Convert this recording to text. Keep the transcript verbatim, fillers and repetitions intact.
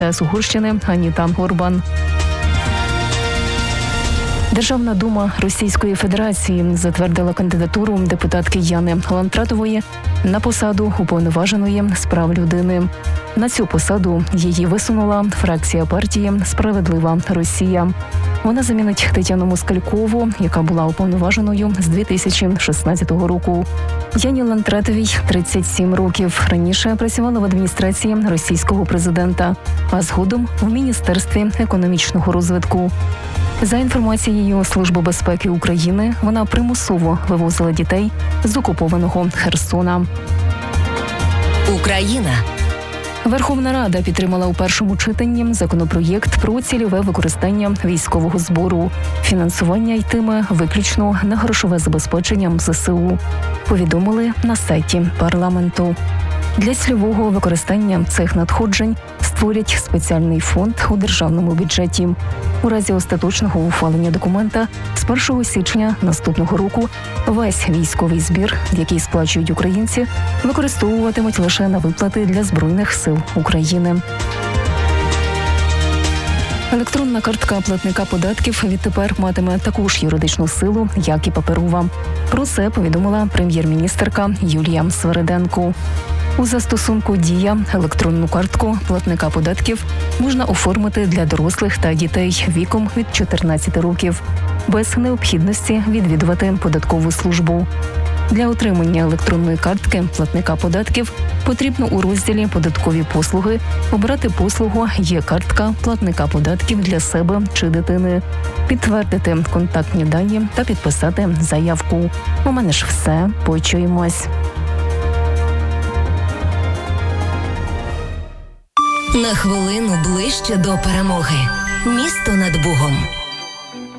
з Угорщини Аніта Орбан. Державна дума Російської Федерації затвердила кандидатуру депутатки Яни Лантратової на посаду уповноваженої з прав людини. На цю посаду її висунула фракція партії «Справедлива Росія». Вона замінить Тетяну Москалькову, яка була уповноваженою з дві тисячі шістнадцятого року. Яні Лантратовій тридцять сім років. Раніше працювала в адміністрації російського президента, а згодом в Міністерстві економічного розвитку. За інформацією Служби безпеки України, вона примусово вивозила дітей з окупованого Херсона. Україна. Верховна Рада підтримала у першому читанні законопроєкт про цільове використання військового збору. Фінансування йтиме виключно на грошове забезпечення ЗСУ. Повідомили на сайті парламенту. Для цільового використання цих надходжень створять спеціальний фонд у державному бюджеті. У разі остаточного ухвалення документа з першого січня наступного року весь військовий збір, який сплачують українці, використовуватимуть лише на виплати для Збройних сил України. Електронна картка платника податків відтепер матиме таку ж юридичну силу, як і паперова. Про це повідомила прем'єр-міністерка Юлія Свериденко. У застосунку «Дія» електронну картку платника податків можна оформити для дорослих та дітей віком від чотирнадцяти років, без необхідності відвідувати податкову службу. Для отримання електронної картки платника податків потрібно у розділі «Податкові послуги» обрати послугу «Є картка платника податків для себе чи дитини», підтвердити контактні дані та підписати заявку. У мене ж все. Почуємось. На хвилину ближче до перемоги. Місто над Бугом.